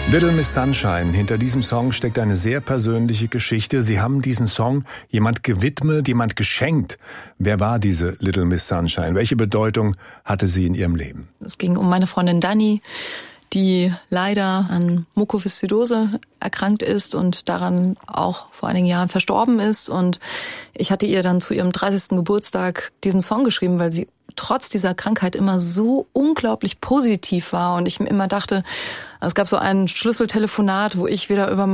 Little Miss Sunshine. Hinter diesem Song steckt eine sehr persönliche Geschichte. Sie haben diesen Song jemand gewidmet, jemand geschenkt. Wer war diese Little Miss Sunshine? Welche Bedeutung hatte sie in Ihrem Leben? Es ging um meine Freundin Dani, die leider an Mukoviszidose erkrankt ist und daran auch vor einigen Jahren verstorben ist. Und ich hatte ihr dann zu ihrem 30. Geburtstag diesen Song geschrieben, weil sie trotz dieser Krankheit immer so unglaublich positiv war. Und ich mir immer dachte, es gab so ein Schlüsseltelefonat, wo ich wieder über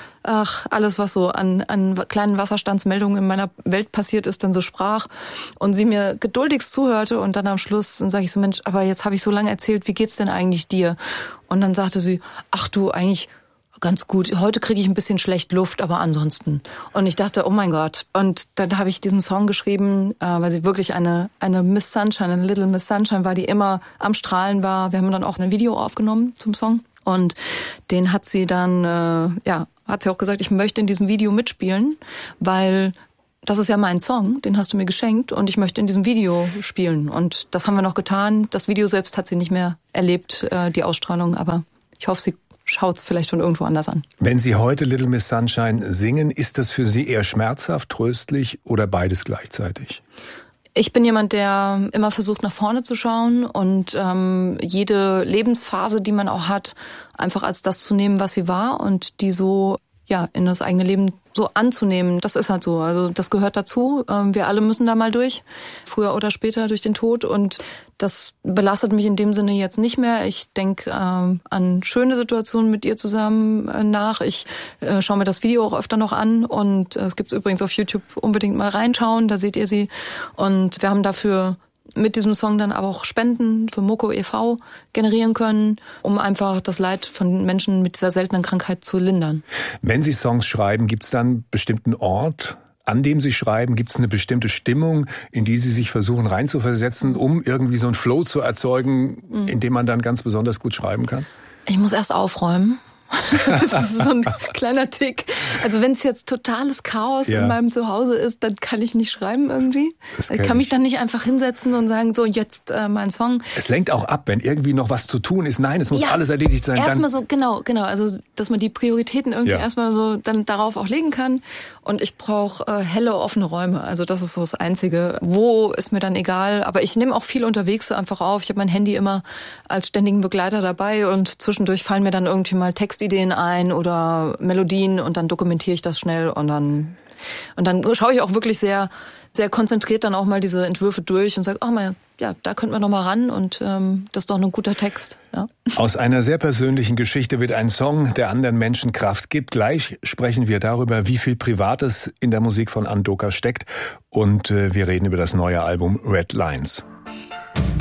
alles, was so an kleinen Wasserstandsmeldungen in meiner Welt passiert ist, dann so sprach. Und sie mir geduldigst zuhörte und dann am Schluss sage ich so, Mensch, aber jetzt habe ich so lange erzählt, wie geht's denn eigentlich dir? Und dann sagte sie, ach du, eigentlich ganz gut. Heute kriege ich ein bisschen schlecht Luft, aber ansonsten. Und ich dachte, oh mein Gott. Und dann habe ich diesen Song geschrieben, weil sie wirklich eine Miss Sunshine, eine Little Miss Sunshine war, die immer am Strahlen war. Wir haben dann auch ein Video aufgenommen zum Song. Und den hat sie dann, hat sie auch gesagt, ich möchte in diesem Video mitspielen, weil das ist ja mein Song, den hast du mir geschenkt und ich möchte in diesem Video spielen. Und das haben wir noch getan. Das Video selbst hat sie nicht mehr erlebt, die Ausstrahlung, aber ich hoffe, sie schaut's vielleicht von irgendwo anders an. Wenn Sie heute Little Miss Sunshine singen, ist das für Sie eher schmerzhaft, tröstlich oder beides gleichzeitig? Ich bin jemand, der immer versucht, nach vorne zu schauen und jede Lebensphase, die man auch hat, einfach als das zu nehmen, was sie war und die so in das eigene Leben so anzunehmen. Das ist halt so. Also das gehört dazu. Wir alle müssen da mal durch, früher oder später durch den Tod. Und das belastet mich in dem Sinne jetzt nicht mehr. Ich denke an schöne Situationen mit ihr zusammen nach. Ich schaue mir das Video auch öfter noch an. Und es gibt übrigens auf YouTube, unbedingt mal reinschauen. Da seht ihr sie. Und wir haben dafür mit diesem Song dann aber auch Spenden für Moko e.V. generieren können, um einfach das Leid von Menschen mit dieser seltenen Krankheit zu lindern. Wenn Sie Songs schreiben, gibt es dann einen bestimmten Ort, an dem Sie schreiben? Gibt es eine bestimmte Stimmung, in die Sie sich versuchen reinzuversetzen, um irgendwie so einen Flow zu erzeugen, in dem man dann ganz besonders gut schreiben kann? Ich muss erst aufräumen. Das ist so ein kleiner Tick. Also wenn es jetzt totales Chaos in meinem Zuhause ist, dann kann ich nicht schreiben irgendwie. Ich kann mich dann nicht einfach hinsetzen und sagen, so jetzt mein Song. Es lenkt auch ab, wenn irgendwie noch was zu tun ist. Nein, es muss alles erledigt sein. Erstmal so, genau. Also dass man die Prioritäten irgendwie erstmal so dann darauf auch legen kann. Und ich brauche helle, offene Räume. Also das ist so das Einzige. Wo ist mir dann egal. Aber ich nehme auch viel unterwegs so einfach auf. Ich habe mein Handy immer als ständigen Begleiter dabei und zwischendurch fallen mir dann irgendwie mal Textideen ein oder Melodien und dann dokumentiere ich das schnell und dann schaue ich auch wirklich sehr, sehr konzentriert dann auch mal diese Entwürfe durch und sage, da könnten wir noch mal ran und das ist doch ein guter Text. Ja. Aus einer sehr persönlichen Geschichte wird ein Song, der anderen Menschen Kraft gibt. Gleich sprechen wir darüber, wie viel Privates in der Musik von Anne Doka steckt und wir reden über das neue Album Red Lines.